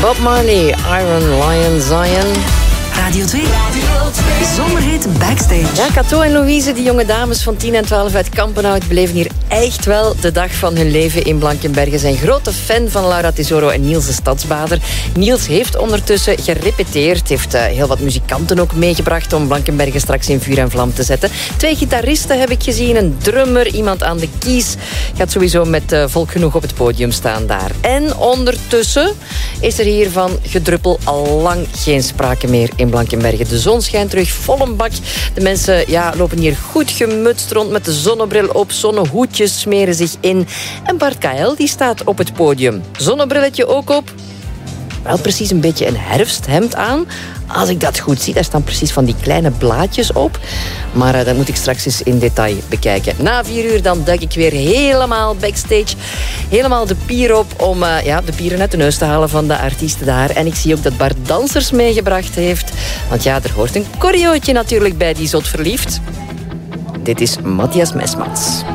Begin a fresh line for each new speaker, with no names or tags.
Bob Marley, Iron Lion Zion.
Radio 2. Zomerhit Backstage.
Ja, Cato en Louise, die jonge dames van 10 en 12 uit Kampenhout, beleven hier echt wel de dag van hun leven in Blankenberge. Zijn grote fan van Laura Tesoro en Niels de Stadsbader. Niels heeft ondertussen gerepeteerd, heeft heel wat muzikanten ook meegebracht om Blankenberge straks in vuur en vlam te zetten. 2 gitaristen heb ik gezien, een drummer, iemand aan de keys. Gaat sowieso met volk genoeg op het podium staan daar. En ondertussen is er hier van gedruppel al lang geen sprake meer in Blankenberge. De zon schijnt terug vol een bak. De mensen lopen hier goed gemutst rond met de zonnebril op. Zonnehoedjes smeren zich in. En Bart Kael die staat op het podium. Zonnebrilletje ook op. Wel precies een beetje een herfsthemd aan. Als ik dat goed zie, daar staan precies van die kleine blaadjes op. Maar dat moet ik straks eens in detail bekijken. Na 4 uur dan duik ik weer helemaal backstage. Helemaal de pier op om de pieren uit de neus te halen van de artiesten daar. En ik zie ook dat Bart dansers meegebracht heeft. Want ja, er hoort een choreootje natuurlijk bij die Zot Verliefd. Dit is Matthias Mesmans.